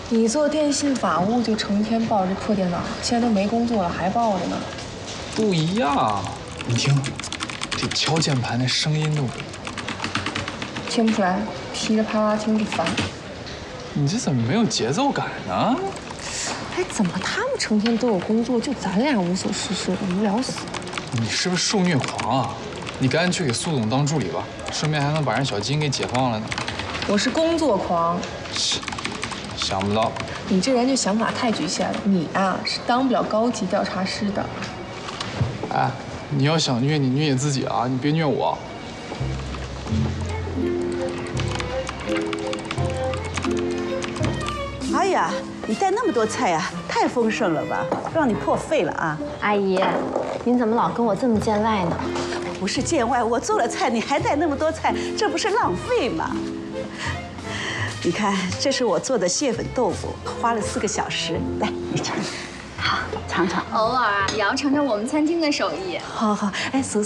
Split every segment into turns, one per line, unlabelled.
你做电信法务就成天抱着破电脑，现在都没工作了还抱着呢。
不一样，你听，这敲键盘那声音都
听不出来，噼里啪啦听着烦。
你这怎么没有节奏感呢？
哎，怎么他们成天都有工作，就咱俩无所事事的，无聊死了。
你是不是受虐狂啊？你赶紧去给苏总当助理吧，顺便还能把人小金给解放了呢。
我是工作狂。
想不到，
你这人就想法太局限了。你啊，是当不了高级调查师的。
哎，你要想虐你虐你自己啊，你别虐我。
哎呀，你带那么多菜呀，太丰盛了吧，让你破费了啊！
阿姨，您怎么老跟我这么见外呢？
不是见外，我做了菜，你还带那么多菜，这不是浪费吗？你看，这是我做的蟹粉豆腐，花了4个小时。来，你尝。好，尝尝。
偶尔啊，也要尝尝我们餐厅的手艺。
好好，哎，数。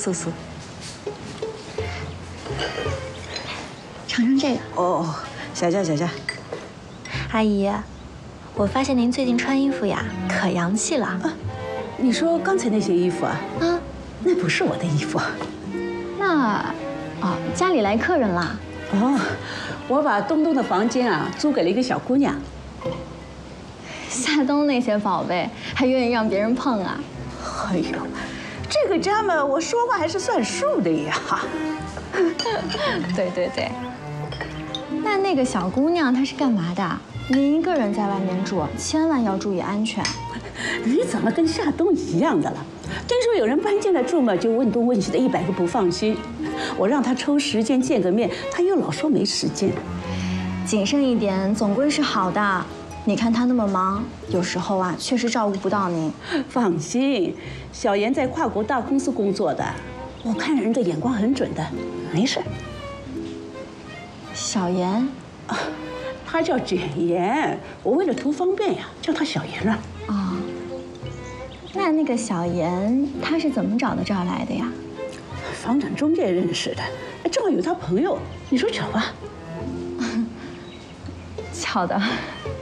尝尝这个。
哦，小佳。
阿姨，我发现您最近穿衣服呀，可洋气了。啊，
你说刚才那些衣服啊？啊，那不是我的衣服。
那，哦，家里来客人啦。
哦，我把东东的房间啊租给了一个小姑娘。
夏冬那些宝贝还愿意让别人碰啊？
哎呦，这个家嘛，我说话还是算数的呀。
对。那个小姑娘她是干嘛的？您一个人在外面住，千万要注意安全。
你怎么跟夏冬一样的了？听说有人搬进来住嘛，就问东问西的100个不放心。我让他抽时间见个面，他又老说没时间。
谨慎一点，总归是好的。你看他那么忙，有时候啊，确实照顾不到您。
放心，小妍在跨国大公司工作的，我看人的眼光很准的，没事。
小妍，
啊，她叫简妍，我为了图方便呀，叫她小妍了。
哦，那个小妍，她是怎么找到这儿来的呀？
房产中介认识的，正好有她朋友，你说巧吧？
巧的。